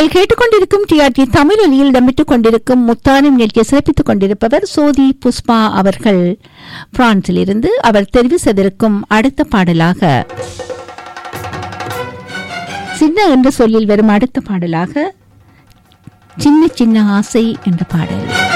நீங்கள் கேட்டுக்கொண்டிருக்கும் டிஆர்டி தமிழொலியில் இடம்பெற்றுக் கொண்டிருக்கும் முத்தானம் நிகழ்ச்சியை சிறப்பித்துக் கொண்டிருப்பவர் சோதி புஷ்பா அவர்கள் பிரான்சிலிருந்து. அவர் தெரிவு செய்திருக்கும் அடுத்த பாடலாக சின்ன என்ற சொல்லில் வரும் அடுத்த பாடலாக சின்ன சின்ன ஆசை என்ற பாடல்.